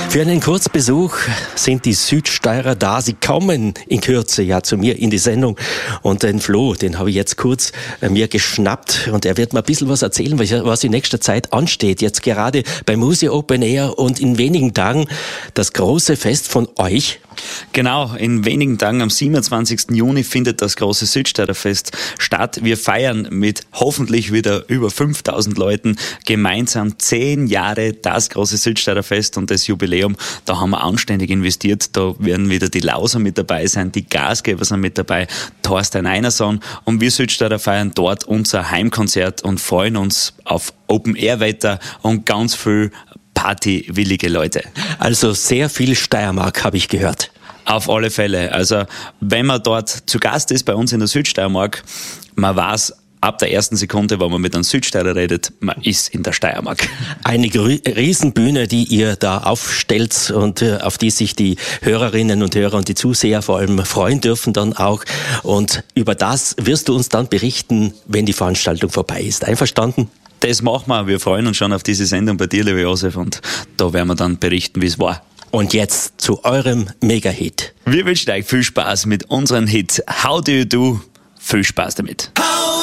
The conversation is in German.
Für einen Kurzbesuch sind die Südsteirer da. Sie kommen in Kürze ja zu mir in die Sendung. Und den Flo, den habe ich jetzt kurz mir geschnappt. Und er wird mir ein bisschen was erzählen, was in nächster Zeit ansteht. Jetzt gerade beim Museo Open Air und in wenigen Tagen das große Fest von euch. Genau, in wenigen Tagen am 27. Juni findet das große Südsteirer-Fest statt. Wir feiern mit hoffentlich wieder über 5000 Leuten gemeinsam 10 Jahre das große Südsteirer-Fest und das Jubiläum. Da haben wir anständig investiert. Da werden wieder die Lauser mit dabei sein, die Gasgeber sind mit dabei, Thorstein Einerson, und wir Südsteirer feiern dort unser Heimkonzert und freuen uns auf Open-Air-Wetter und ganz viel partywillige Leute. Also sehr viel Steiermark, habe ich gehört. Auf alle Fälle. Also wenn man dort zu Gast ist bei uns in der Südsteiermark, man weiß ab der ersten Sekunde, wenn man mit einem Südsteirer redet, man ist in der Steiermark. Eine Riesenbühne, die ihr da aufstellt und auf die sich die Hörerinnen und Hörer und die Zuseher vor allem freuen dürfen dann auch. Und über das wirst du uns dann berichten, wenn die Veranstaltung vorbei ist. Einverstanden? Das machen wir. Wir freuen uns schon auf diese Sendung bei dir, lieber Josef, und da werden wir dann berichten, wie es war. Und jetzt zu eurem Mega-Hit. Wir wünschen euch viel Spaß mit unserem Hit How Do You Do. Viel Spaß damit.